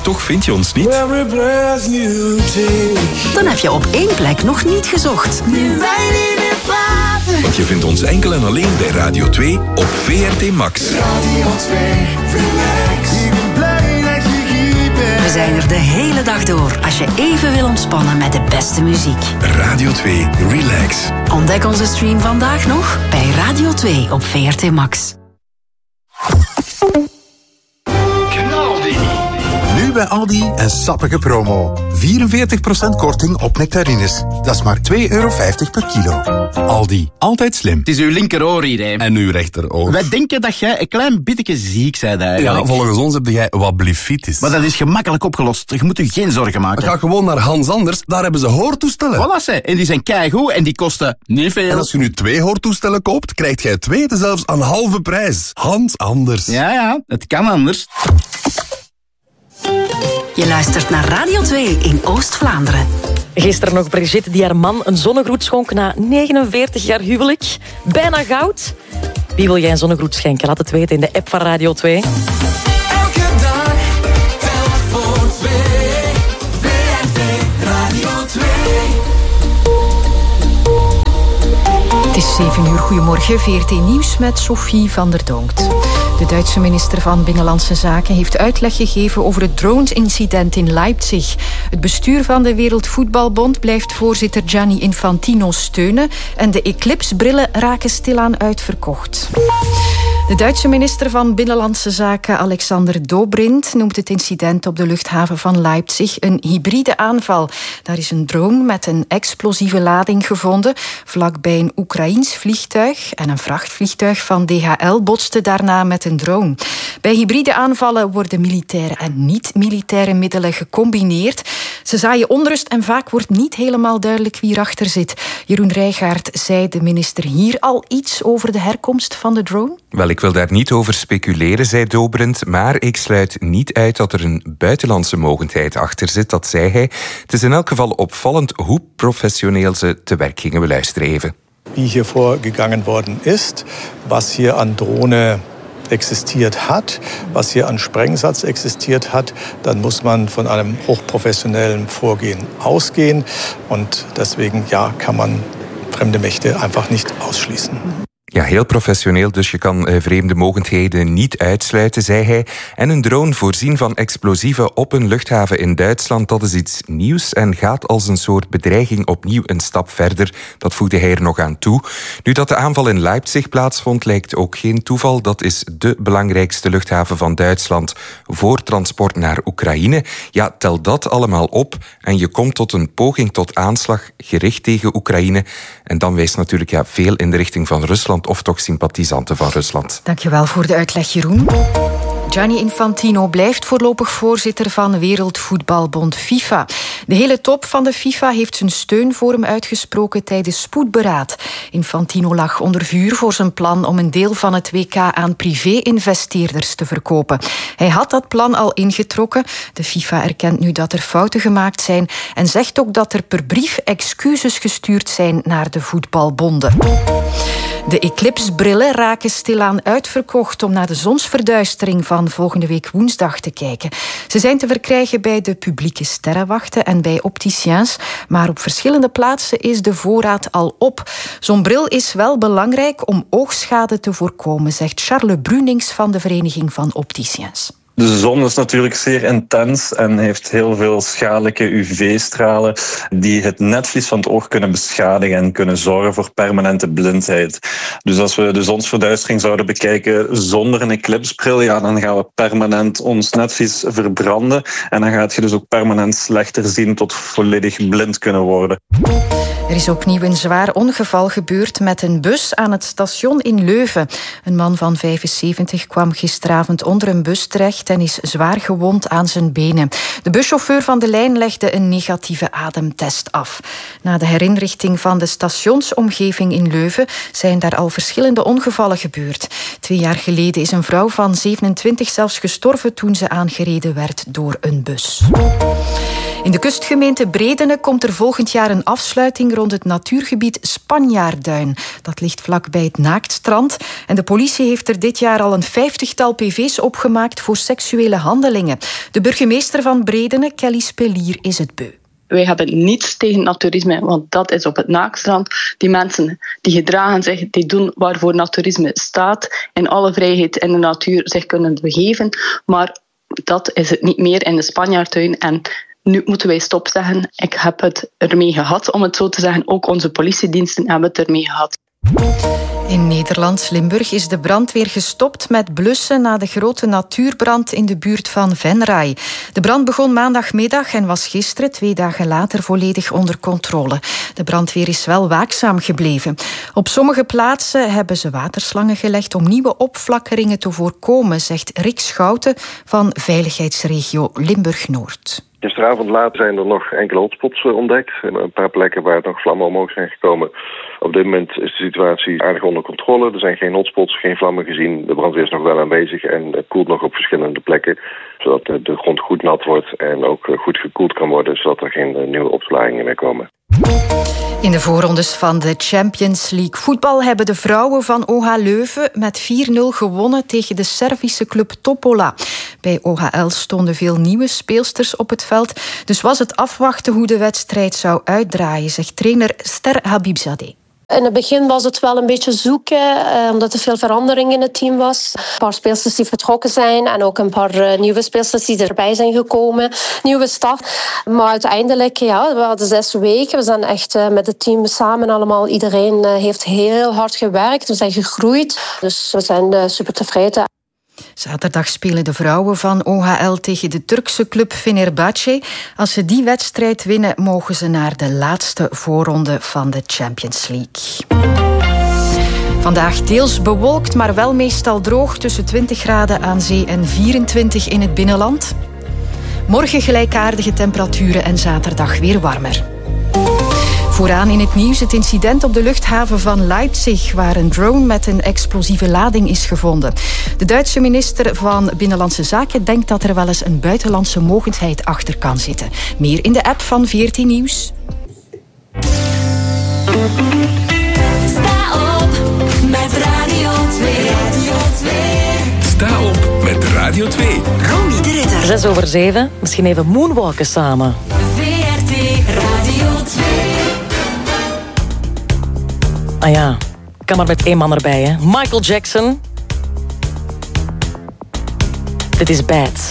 maar toch vind je ons niet? Dan heb je op één plek nog niet gezocht. Nu wij niet meer praten. Want je vindt ons enkel en alleen bij Radio 2 op VRT Max. Radio 2, relax. Ik ben blij dat je hier bent. We zijn er de hele dag door als je even wil ontspannen met de beste muziek. Radio 2, relax. Ontdek onze stream vandaag nog bij Radio 2 op VRT Max. Nu bij Aldi een sappige promo. 44% korting op nectarines. Dat is maar €2,50 per kilo. Aldi, altijd slim. Het is uw linkeroor hier, hè. En uw rechteroor. Wij denken dat jij een klein beetje ziek bent eigenlijk. Ja, volgens ons heb jij wat blefitis. Maar dat is gemakkelijk opgelost. Je moet je geen zorgen maken. Ga gewoon naar Hans Anders, daar hebben ze hoortoestellen. Voilà, ze. En die zijn keigoed en die kosten niet veel. En als je nu 2 hoortoestellen koopt, krijg jij 2 zelfs aan halve prijs. Hans Anders. Ja, het kan anders. Je luistert naar Radio 2 in Oost-Vlaanderen. Gisteren nog Brigitte die haar man een zonnegroet schonk na 49 jaar huwelijk. Bijna goud. Wie wil jij een zonnegroet schenken? Laat het weten in de app van Radio 2. Elke dag telt voor 2. VRT Radio 2. Het is 7 uur. Goedemorgen. VRT Nieuws met Sophie van der Donkt. De Duitse minister van Binnenlandse Zaken heeft uitleg gegeven over het drones-incident in Leipzig. Het bestuur van de Wereldvoetbalbond blijft voorzitter Gianni Infantino steunen en de Eclipse-brillen raken stilaan uitverkocht. De Duitse minister van Binnenlandse Zaken Alexander Dobrindt noemt het incident op de luchthaven van Leipzig een hybride aanval. Daar is een drone met een explosieve lading gevonden. Vlakbij een Oekraïens vliegtuig en een vrachtvliegtuig van DHL botsten daarna met een drone. Bij hybride aanvallen worden militaire en niet-militaire middelen gecombineerd. Ze zaaien onrust en vaak wordt niet helemaal duidelijk wie erachter zit. Jeroen Rijgaard, zei de minister hier al iets over de herkomst van de drone? Wel, ik wil daar niet over speculeren, zei Dobrindt, maar ik sluit niet uit dat er een buitenlandse mogendheid achter zit, dat zei hij. Het is in elk geval opvallend hoe professioneel ze te werk gingen. We luisteren even. Wie hier vorgegangen worden ist, was hier an Drohne existiert hat, was hier an Sprengsatz existiert hat, dann muss man von einem hochprofessionellen Vorgehen ausgehen. Und deswegen kann man fremde Mächte einfach nicht ausschließen. Ja, heel professioneel, dus je kan vreemde mogendheden niet uitsluiten, zei hij. En een drone voorzien van explosieven op een luchthaven in Duitsland, dat is iets nieuws en gaat als een soort bedreiging opnieuw een stap verder. Dat voegde hij er nog aan toe. Nu dat de aanval in Leipzig plaatsvond, lijkt ook geen toeval. Dat is de belangrijkste luchthaven van Duitsland voor transport naar Oekraïne. Ja, tel dat allemaal op en je komt tot een poging tot aanslag gericht tegen Oekraïne. En dan wijst natuurlijk veel in de richting van Rusland, of toch sympathisanten van Rusland. Dankjewel voor de uitleg, Jeroen. Gianni Infantino blijft voorlopig voorzitter van Wereldvoetbalbond FIFA. De hele top van de FIFA heeft zijn steun voor hem uitgesproken tijdens spoedberaad. Infantino lag onder vuur voor zijn plan om een deel van het WK aan privé-investeerders te verkopen. Hij had dat plan al ingetrokken. De FIFA erkent nu dat er fouten gemaakt zijn en zegt ook dat er per brief excuses gestuurd zijn naar de voetbalbonden. De Eclipse-brillen raken stilaan uitverkocht om naar de zonsverduistering van volgende week woensdag te kijken. Ze zijn te verkrijgen bij de publieke sterrenwachten en bij opticiens, maar op verschillende plaatsen is de voorraad al op. Zo'n bril is wel belangrijk om oogschade te voorkomen, zegt Charles Brunings van de Vereniging van Opticiens. De zon is natuurlijk zeer intens en heeft heel veel schadelijke UV-stralen die het netvlies van het oog kunnen beschadigen en kunnen zorgen voor permanente blindheid. Dus als we de zonsverduistering zouden bekijken zonder een eclipsebril, dan gaan we permanent ons netvlies verbranden en dan gaat je dus ook permanent slechter zien tot volledig blind kunnen worden. Er is opnieuw een zwaar ongeval gebeurd met een bus aan het station in Leuven. Een man van 75 kwam gisteravond onder een bus terecht en is zwaar gewond aan zijn benen. De buschauffeur van de lijn legde een negatieve ademtest af. Na de herinrichting van de stationsomgeving in Leuven zijn daar al verschillende ongevallen gebeurd. 2 jaar geleden is een vrouw van 27 zelfs gestorven toen ze aangereden werd door een bus. In de kustgemeente Bredene komt er volgend jaar een afsluiting rond het natuurgebied Spanjaardduin. Dat ligt vlakbij het Naaktstrand. En de politie heeft er dit jaar al een 50-tal PV's opgemaakt voor seksuele handelingen. De burgemeester van Bredene, Kelly Spelier, is het beu. Wij hebben niets tegen naturisme, want dat is op het Naaktstrand. Die mensen die gedragen zich, die doen waarvoor naturisme staat. In alle vrijheid in de natuur zich kunnen begeven. Maar dat is het niet meer in de Spanjaardtuin. En nu moeten wij stop zeggen. Ik heb het ermee gehad, om het zo te zeggen. Ook onze politiediensten hebben het ermee gehad. In Nederlands Limburg is de brandweer gestopt met blussen na de grote natuurbrand in de buurt van Venray. De brand begon maandagmiddag en was gisteren, 2 dagen later, volledig onder controle. De brandweer is wel waakzaam gebleven. Op sommige plaatsen hebben ze waterslangen gelegd om nieuwe opflakkeringen te voorkomen, zegt Rick Schouten van veiligheidsregio Limburg-Noord. Gisteravond laat zijn er nog enkele hotspots ontdekt. Een paar plekken waar nog vlammen omhoog zijn gekomen. Op dit moment is de situatie aardig onder controle. Er zijn geen hotspots, geen vlammen gezien. De brandweer is nog wel aanwezig en het koelt nog op verschillende plekken. Zodat de grond goed nat wordt en ook goed gekoeld kan worden. Zodat er geen nieuwe opklaringen meer komen. In de voorrondes van de Champions League voetbal hebben de vrouwen van OH Leuven met 4-0 gewonnen tegen de Servische club Topola. Bij OHL stonden veel nieuwe speelsters op het veld. Dus was het afwachten hoe de wedstrijd zou uitdraaien, zegt trainer Ster Habibzadeh. In het begin was het wel een beetje zoeken, omdat er veel verandering in het team was. Een paar speelsters die vertrokken zijn en ook een paar nieuwe speelsters die erbij zijn gekomen. Nieuwe staf. Maar uiteindelijk, we hadden 6 weken. We zijn echt met het team samen allemaal. Iedereen heeft heel hard gewerkt. We zijn gegroeid. Dus we zijn super tevreden. Zaterdag spelen de vrouwen van OHL tegen de Turkse club Fenerbahce. Als ze die wedstrijd winnen, mogen ze naar de laatste voorronde van de Champions League. Vandaag deels bewolkt, maar wel meestal droog, tussen 20 graden aan zee en 24 in het binnenland. Morgen gelijkaardige temperaturen en zaterdag weer warmer. Vooraan in het nieuws het incident op de luchthaven van Leipzig, waar een drone met een explosieve lading is gevonden. De Duitse minister van Binnenlandse Zaken denkt dat er wel eens een buitenlandse mogendheid achter kan zitten. Meer in de app van VRT Nieuws. Sta op met Radio 2. Radio 2. Sta op met Radio 2. Romy de Ridder. 6:07. Misschien even moonwalken samen. VRT Radio 2. Ah ja, kan maar met 1 man erbij, hè. Michael Jackson. Dit is Bad.